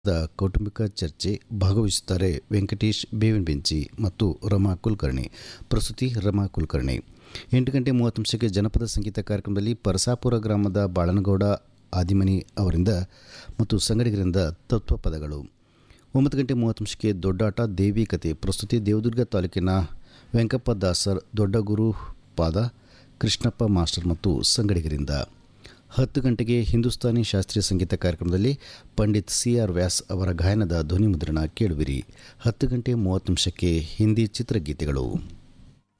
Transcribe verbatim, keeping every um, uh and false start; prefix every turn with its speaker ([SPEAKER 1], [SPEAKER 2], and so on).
[SPEAKER 1] The ಕೌಟುಂಬಿಕ ಚರ್ಚೆ ಭಾಗವಹಿಸುತ್ತಾರೆ ವೆಂಕಟೇಶ್ ಬೇವಿನ ಬೆಂಚಿ ಮತ್ತು ರಮಾ ಕುಲಕರ್ಣಿ. ಪ್ರಸ್ತುತಿ ರಮಾ ಕುಲಕರ್ಣಿ. ಎಂಟು ಗಂಟೆ ಮೂವತ್ತು ನಿಮಿಷಕ್ಕೆ ಜನಪದ ಸಂಗೀತ ಕಾರ್ಯಕ್ರಮದಲ್ಲಿ ಪರಸಾಪುರ ಗ್ರಾಮದ ಬಾಳನಗೌಡ ಆದಿಮನಿ ಅವರಿಂದ ಮತ್ತು ಸಂಗಡಿಗರಿಂದ ತತ್ವ ಪದಗಳು. ಒಂಬತ್ತು ಗಂಟೆ ಮೂವತ್ತು ನಿಮಿಷಕ್ಕೆ ದೊಡ್ಡಾಟ ದೇವಿ ಕತೆ. ಪ್ರಸ್ತುತಿ ದೇವದುರ್ಗ ತಾಲೂಕಿನ ವೆಂಕಪ್ಪ ದಾಸರ್ ದೊಡ್ಡಗುರು ಪಾದ ಕೃಷ್ಣಪ್ಪ ಮಾಸ್ಟರ್ ಮತ್ತು ಸಂಗಡಿಗರಿಂದ. ಹತ್ತು ಗಂಟೆಗೆ ಹಿಂದೂಸ್ತಾನಿ ಶಾಸ್ತ್ರೀಯ ಸಂಗೀತ ಕಾರ್ಯಕ್ರಮದಲ್ಲಿ ಪಂಡಿತ್ ಸಿ ಆರ್ ವ್ಯಾಸ್ ಅವರ ಗಾಯನದ ಧ್ವನಿ ಮುದ್ರಣ ಕೇಳುವಿರಿ. ಹತ್ತು ಗಂಟೆ ಮೂವತ್ತು ನಿಮಿಷಕ್ಕೆ ಹಿಂದಿ ಚಿತ್ರಗೀತೆಗಳು.